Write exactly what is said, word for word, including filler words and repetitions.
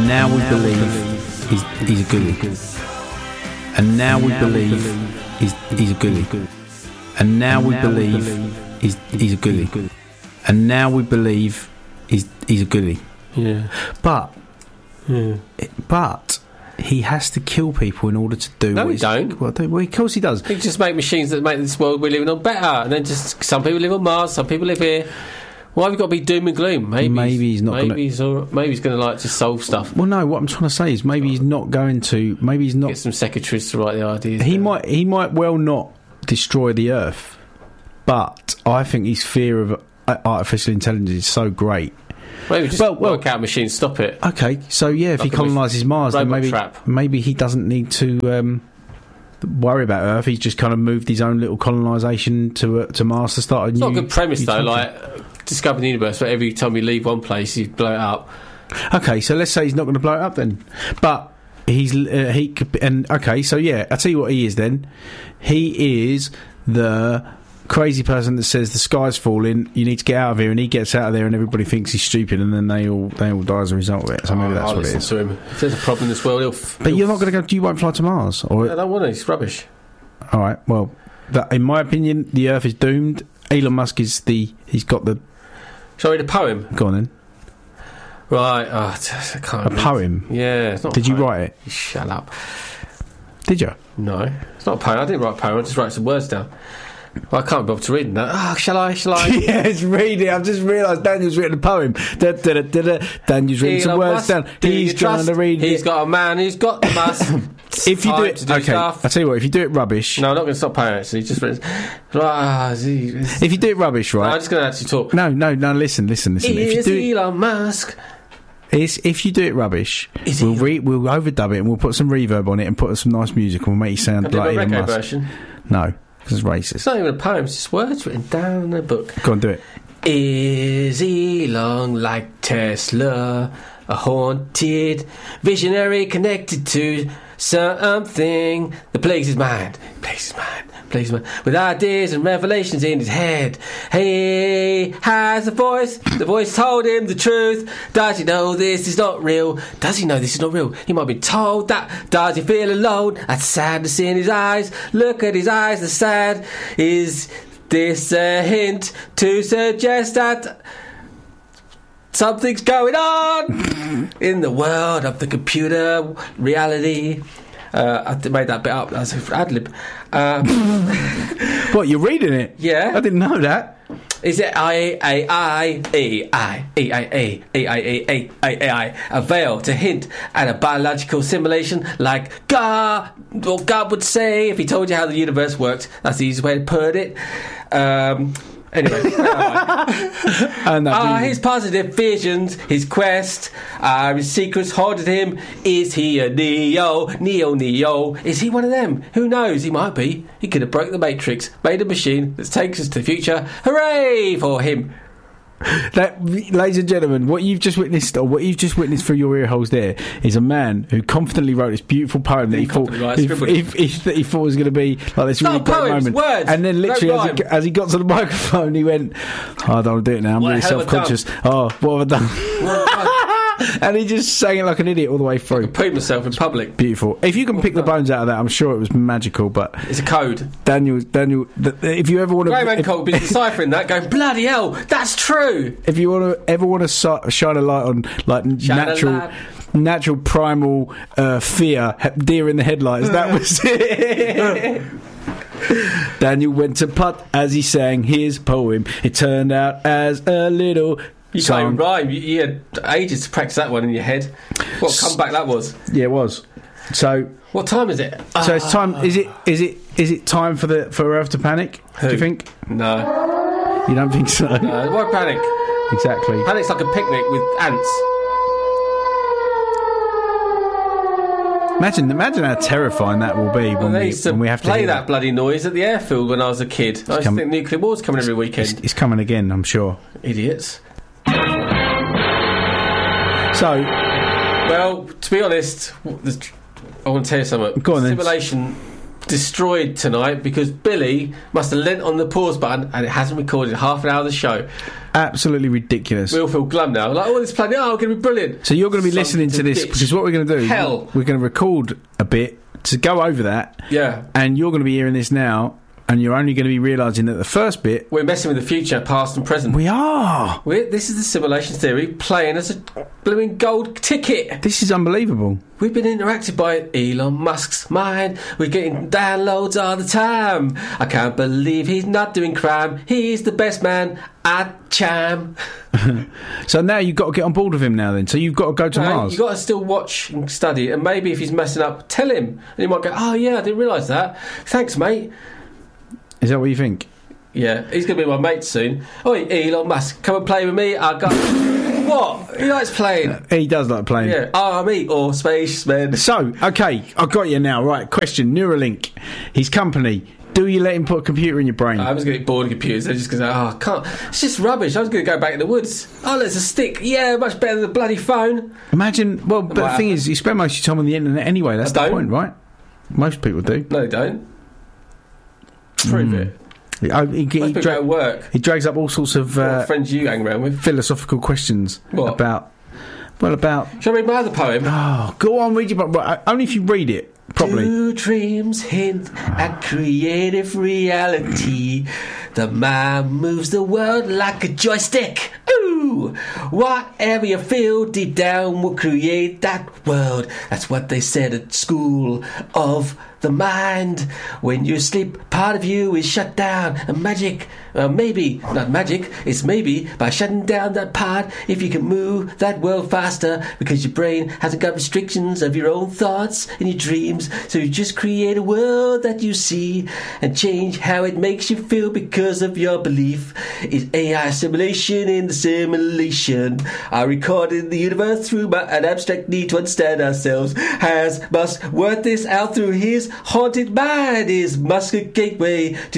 And now we believe he's, he's a goodie. And now we believe he's, he's a goodie. And now we believe he's, he's a goodie. And now we believe he's, he's a goodie. Yeah. But, yeah. but he has to kill people in order to do no, what he he's... don't. Well, well, of course he does. He just make machines that make this world we're living on better. And then just some people live on Mars, some people live here. Why have you got to be doom and gloom? Maybe, maybe he's not. Maybe gonna, he's all, maybe he's going to like just solve stuff. Well, no. What I'm trying to say is maybe he's not going to. Maybe he's not. Get some secretaries to write the ideas. He down. might. He might well not destroy the Earth, but I think his fear of artificial intelligence is so great. Maybe just well, well, work out machines, stop it. Okay, so yeah, if like he colonises Mars, then maybe trap. maybe he doesn't need to um, worry about Earth. He's just kind of moved his own little colonisation to uh, to Mars to start a it's new. It's not a good premise though. utopia. Like. Discover the universe, but every time you leave one place, you blow it up. Okay, so let's say he's not going to blow it up then, but he's uh, he could, and okay, so yeah, I'll tell you what he is then. He is the crazy person that says the sky's falling, you need to get out of here, and he gets out of there, and everybody thinks he's stupid, and then they all they all die as a result of it. So maybe oh, that's I'll what it listen is. to him. If there's a problem in this world, he'll. F- but he'll you're not going to go. You won't fly to Mars, or I don't want to. It's rubbish. All right. Well, that, in my opinion, the Earth is doomed. Elon Musk is the. He's got the. Shall I read a poem? Go on then. Right. Oh, I can't a read. poem? Yeah. It's not Did a you poem. write it? You shut up. Did you? No. It's not a poem. I didn't write a poem. I just wrote some words down. Well, I can't be able to read that. Oh, shall I? Shall I? Yes, read it. I've just realised Daniel's written a poem. Da, da, da, da, da. Daniel's written some words down. He's trying to read He's it. got a man who's got the must. If you do it, to do okay. stuff. I'll tell you what. If you do it rubbish, no, I'm not going to stop paying. Actually, just right. Ah, if you do it rubbish, right? No, I'm just going to actually talk. No, no, no. Listen, listen, listen. Is if you do Elon it, Musk? It's, if you do it rubbish, Is we'll re, we'll overdub it and we'll put some reverb on it and put some nice music and we'll make you sound Can I like do a Elon record Musk. version? No, because it's racist. It's not even a poem. It's just words written down in a book. Go on, do it. Is Elon like Tesla, a haunted visionary connected to something that plagues his mind, plagues his mind, plagues his mind, with ideas and revelations in his head? He has a voice. The voice told him the truth. Does he know this is not real? Does he know this is not real? He might be told that. Does he feel alone? That's sadness in his eyes. Look at his eyes, they're sad. Is this a hint to suggest that something's going on in the world of the computer reality? Uh, I made that bit up. That's an ad-lib. Um, what, you're reading it? Yeah. I didn't know that. Is it I A I E I E I E E I E A A I a veil to hint at a biological simulation like God or God would say if he told you how the universe worked? That's the easiest way to put it. Um, anyway, and are his positive visions his quest? Are his secrets haunted him? Is he a Neo? Neo, Neo? Is he one of them? Who knows? He might be. He could have broke the Matrix, made a machine that takes us to the future. Hooray for him! That, ladies and gentlemen, what you've just witnessed, or what you've just witnessed through your ear holes there, is a man who confidently wrote this beautiful poem that he thought right, he, he, he, he thought was going to be like this really Not great poems, moment, words, and then literally as he, as he got to the microphone, he went, "Oh, I don't want to do it now. I'm What really the hell have I self-conscious. Oh, what have I done?" And he just sang it like an idiot all the way through. I pooed myself in public. Beautiful. If you can pick the bones out of that, I'm sure it was magical. But it's a code. Daniel, Daniel, th- if you ever want to, Greyman Cole be deciphering that, going bloody hell, that's true. If you want to ever want to so- shine a light on like Shine natural, natural primal uh, fear, he- deer in the headlights, that was it. Daniel went to putt as he sang his poem. It turned out as a little. You song. can't even rhyme. You, you had ages to practice that one in your head. What comeback that was? Yeah, it was. So, what time is it? So it's time. Is it? Is it? Is it time for the for Earth to panic? Who? Do you think? No. You don't think so? No. Why panic? Exactly. Panic's like a picnic with ants. Imagine, imagine how terrifying that will be when, well, we, when we have to play hear that, that bloody noise at the airfield when I was a kid. I used to com- think nuclear war's coming every weekend. It's, it's coming again, I'm sure. Idiots. So, well, to be honest, I want to tell you something. Go on then. Simulation destroyed tonight because Billy must have leant on the pause button and it hasn't recorded half an hour of the show. Absolutely ridiculous. We all feel glum now. Like, oh, this plan, oh, it's going to be brilliant. So you're going to be Something listening to to this ditch. because what we're going to do, Hell. we're going to record a bit to go over that, Yeah. and you're going to be hearing this now, and you're only going to be realising that the first bit, We're messing with the future, past and present. we are. We're, this is the simulation theory playing as a blooming gold ticket. This is unbelievable. We've been interacted by Elon Musk's mind. We're getting downloads all the time. I can't believe he's not doing crime. He's the best man at Cham. So now you've got to get on board with him now then. So you've got to go to No, Mars. you've got to still watch and study, and maybe if he's messing up, tell him. And he might go, oh yeah, I didn't realise that. Thanks, mate. Is that what you think? Yeah, he's going to be my mate soon. Oh, Elon Musk, come and play with me. I got... What? He likes playing. He does like playing. Yeah, Army or Spaceman. So, okay, I've got you now. Right, question. Neuralink, his company. Do you let him put a computer in your brain? I was going to get bored of computers. They're just going to say, oh, I can't. It's just rubbish. I was going to go back in the woods. Oh, there's a stick. Yeah, much better than the bloody phone. Imagine, well, but the Wow. thing is, you spend most of your time on the internet anyway. That's I the don't. point, right? Most people do. No, they don't. Prove Mm. it. He, oh, he, he, Most people dra- go to work. he drags up all sorts of What uh, friends you hang around with. philosophical questions What? about, well, about. Shall I read my other poem? Oh, go on, read your book. Right, only if you read it properly. Do dreams hint at creative reality? The mind moves the world like a joystick. Ooh! Whatever you feel deep down will create that world. That's what they said at school of the mind. When you sleep, part of you is shut down. And magic, uh, maybe, not magic, it's maybe by shutting down that part, if you can move that world faster, because your brain hasn't got restrictions of your own thoughts and your dreams. So you just create a world that you see and change how it makes you feel because of your belief. It's A I simulation in the simulation. I recorded the universe through my, an abstract need to understand ourselves. Has must work this out through his haunted mind. Is Musk a gateway to